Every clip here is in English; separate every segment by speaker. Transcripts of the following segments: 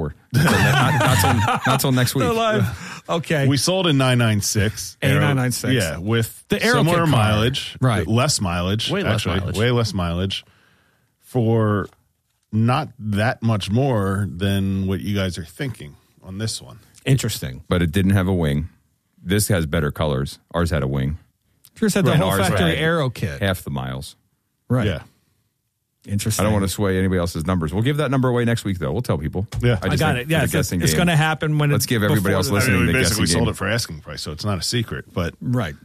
Speaker 1: for. Not till next week.
Speaker 2: Okay.
Speaker 3: We sold a 996.
Speaker 2: A 996.
Speaker 3: Yeah, with
Speaker 2: the Aero
Speaker 3: similar
Speaker 2: kit car.
Speaker 3: mileage.
Speaker 2: Right.
Speaker 3: Less mileage.
Speaker 4: Way less mileage.
Speaker 3: Way less mileage. For not that much more than what you guys are thinking on this one.
Speaker 2: Interesting.
Speaker 1: But it didn't have a wing. This has better colors. Ours had a wing.
Speaker 2: Yours had the
Speaker 1: Right.
Speaker 2: whole
Speaker 1: Ours
Speaker 2: factory
Speaker 1: had
Speaker 2: Aero kit.
Speaker 1: Half the miles.
Speaker 2: Right.
Speaker 3: Yeah.
Speaker 2: Interesting.
Speaker 1: I don't want to sway anybody else's numbers. We'll give that number away next week, though. We'll tell people.
Speaker 3: Yeah.
Speaker 2: I got it. Yeah, it's going to happen when
Speaker 1: Let's give everybody else listening
Speaker 3: we
Speaker 1: the
Speaker 3: basically
Speaker 1: guessing
Speaker 3: sold
Speaker 1: game.
Speaker 3: it for asking price, so it's not a secret. But
Speaker 2: right.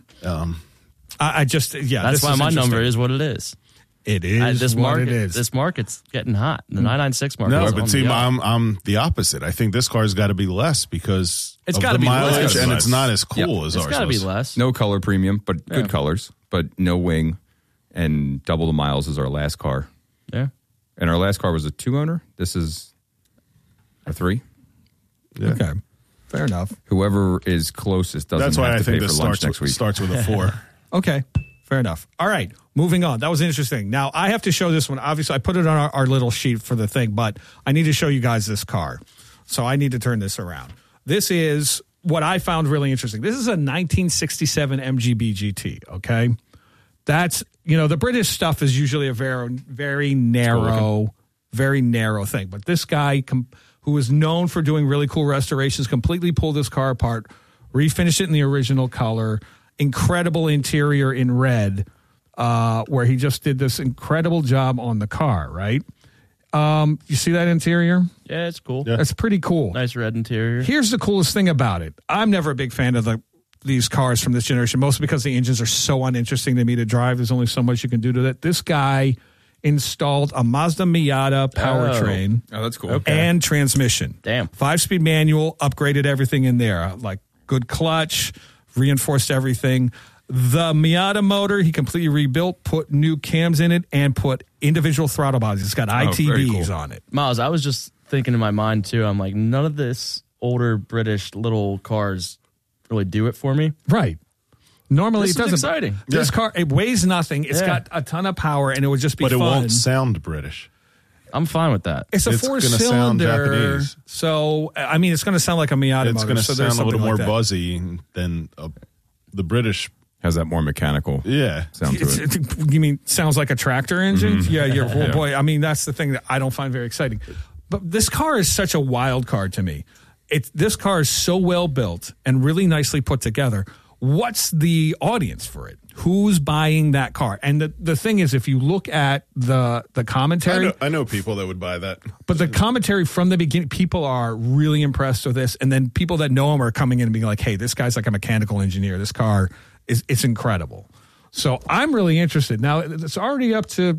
Speaker 2: I just
Speaker 4: That's why my number is what it is.
Speaker 2: It is
Speaker 4: this
Speaker 2: what
Speaker 4: market,
Speaker 2: it is.
Speaker 4: This market's getting hot. The 996 market.
Speaker 3: no,
Speaker 4: is
Speaker 3: but
Speaker 4: on
Speaker 3: see,
Speaker 4: the up.
Speaker 3: I'm the opposite. I think this car's got to be less because
Speaker 4: It's
Speaker 3: of
Speaker 4: gotta
Speaker 3: the
Speaker 4: be less.
Speaker 3: mileage, and
Speaker 1: Less.
Speaker 3: it's not as cool as
Speaker 4: It's
Speaker 3: ours
Speaker 4: got to be
Speaker 3: was.
Speaker 4: less.
Speaker 1: No color premium, but
Speaker 4: Yeah.
Speaker 1: good colors, but no wing, and double the miles is our last car.
Speaker 4: Yeah.
Speaker 1: And our last car was a 2-owner. This is a 3.
Speaker 3: Yeah.
Speaker 2: Okay. Fair enough.
Speaker 1: Whoever is closest doesn't
Speaker 3: That's why
Speaker 1: have
Speaker 3: I
Speaker 1: to
Speaker 3: think
Speaker 1: pay for
Speaker 3: this
Speaker 1: lunch
Speaker 3: starts
Speaker 1: next week.
Speaker 3: starts with a 4.
Speaker 2: Okay. Fair enough. All right. Moving on. That was interesting. Now, I have to show this one. Obviously, I put it on our little sheet for the thing, but I need to show you guys this car. So I need to turn this around. This is what I found really interesting. This is a 1967 MGB GT, okay? That's, the British stuff is usually a very narrow thing. But this guy who is known for doing really cool restorations completely pulled this car apart, refinished it in the original color, incredible interior in red, where he just did this incredible job on the car, right? You see that interior?
Speaker 4: Yeah, it's cool.
Speaker 3: Yeah.
Speaker 2: That's pretty cool.
Speaker 4: Nice red interior.
Speaker 2: Here's the coolest thing about it. I'm never a big fan of these cars from this generation, mostly because the engines are so uninteresting to me to drive. There's only so much you can do to that. This guy installed a Mazda Miata powertrain
Speaker 1: Oh, that's cool.
Speaker 2: and transmission.
Speaker 4: Damn.
Speaker 2: 5-speed manual, upgraded everything in there, like good clutch, reinforced everything. The Miata motor, he completely rebuilt, put new cams in it, and put individual throttle bodies. It's got
Speaker 1: very
Speaker 2: ITBs
Speaker 1: cool.
Speaker 2: on it.
Speaker 4: Miles, I was just thinking in my mind, too. I'm like, none of this older British little cars really do it for me.
Speaker 2: Right. Normally
Speaker 4: This
Speaker 2: it doesn't.
Speaker 4: is exciting.
Speaker 2: This car, it weighs nothing. It's
Speaker 4: Yeah.
Speaker 2: got a ton of power, and it would just be
Speaker 3: But it
Speaker 2: fun.
Speaker 3: won't sound British.
Speaker 4: I'm fine with that.
Speaker 2: It's a
Speaker 3: It's gonna sound
Speaker 2: four-cylinder,
Speaker 3: Japanese.
Speaker 2: so I mean, it's going to sound like a Miata
Speaker 3: It's
Speaker 2: motor.
Speaker 3: going to
Speaker 2: so there's
Speaker 3: sound a little
Speaker 2: something
Speaker 3: more
Speaker 2: like that.
Speaker 3: buzzy than the British.
Speaker 1: Has that more mechanical
Speaker 3: Yeah.
Speaker 1: sound to it.
Speaker 2: You mean sounds like a tractor engine?
Speaker 3: Mm-hmm.
Speaker 2: Yeah, well, boy. I mean, that's the thing that I don't find very exciting. But this car is such a wild card to me. This car is so well built and really nicely put together. What's the audience for it? Who's buying that car? And the thing is, if you look at the commentary,
Speaker 3: I know people that would buy that.
Speaker 2: but the commentary from the beginning, people are really impressed with this. And then people that know him are coming in and being like, hey, this guy's like a mechanical engineer. This car it's incredible. So I'm really interested. Now, it's already up to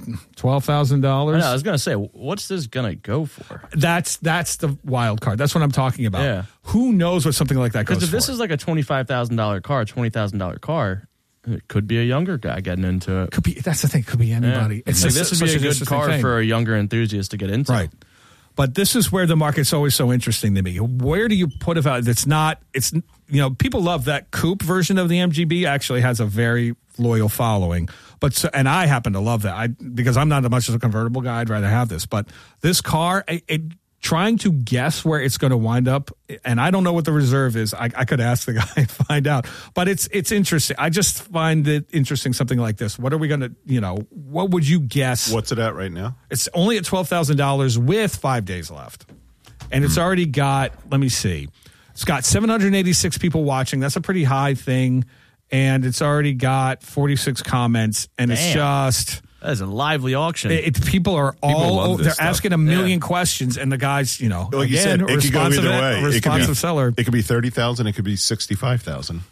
Speaker 2: $12,000.
Speaker 4: I was going to say, what's this going to go for?
Speaker 2: That's the wild card. That's what I'm talking about.
Speaker 4: Yeah.
Speaker 2: Who knows what something like that goes
Speaker 4: Because if
Speaker 2: for?
Speaker 4: this is like a $25,000 car, $20,000 car, it could be a younger guy getting into it.
Speaker 2: Could be. That's the thing. Could be anybody.
Speaker 4: Yeah.
Speaker 2: It's
Speaker 4: Like,
Speaker 2: just
Speaker 4: this would
Speaker 2: such
Speaker 4: be a good
Speaker 2: interesting
Speaker 4: car
Speaker 2: thing.
Speaker 4: for a younger enthusiast to get into.
Speaker 2: Right. But this is where the market's always so interesting to me. Where do you put a value that's not, people love that coupe version of the MGB actually has a very loyal following. And I happen to love that because I'm not much of a convertible guy. I'd rather have this. But this car, trying to guess where it's going to wind up, and I don't know what the reserve is. I could ask the guy and find out. But it's interesting. I just find it interesting, something like this. What are we going to, what would you guess?
Speaker 3: What's it at right now?
Speaker 2: It's only at $12,000 with 5 days left. And it's already got, let me see, it's got 786 people watching. That's a pretty high thing. And it's already got 46 comments. And it's just...
Speaker 4: That is a lively auction.
Speaker 2: People are all, they're
Speaker 1: stuff.
Speaker 2: asking a million questions. And the guys,
Speaker 3: Like you said, it could go either way.
Speaker 2: Responsive seller.
Speaker 3: It could be 30,000. It could be 65,000.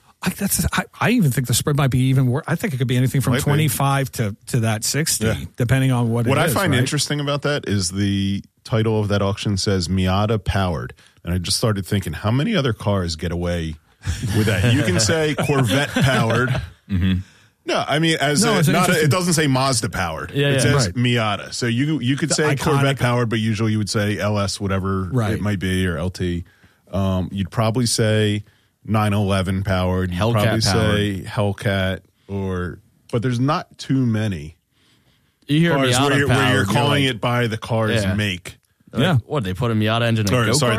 Speaker 2: I even think the spread might be even worse. I think it could be anything from
Speaker 3: Might be.
Speaker 2: 25 to that 60, depending on what it is.
Speaker 3: What I find
Speaker 2: right?
Speaker 3: interesting about that is the title of that auction says Miata powered. And I just started thinking, how many other cars get away with that? You can say Corvette powered. Mm-hmm. No, I mean, it doesn't say Mazda powered.
Speaker 4: Yeah,
Speaker 3: it says
Speaker 2: right.
Speaker 3: Miata. So you could say
Speaker 2: iconic-
Speaker 3: Corvette powered, but usually you would say LS, whatever it might be, or LT. You'd probably say 911 powered. You'd
Speaker 4: Hellcat
Speaker 3: probably
Speaker 4: powered.
Speaker 3: say Hellcat, but there's not too many
Speaker 4: you hear
Speaker 3: cars
Speaker 4: Miata
Speaker 3: where you're
Speaker 4: powered,
Speaker 3: calling
Speaker 4: like,
Speaker 3: it by the car's
Speaker 4: Yeah.
Speaker 3: make.
Speaker 4: Like,
Speaker 2: Yeah.
Speaker 4: What, they put a Miata engine in a
Speaker 3: Sorry,
Speaker 4: go-kart?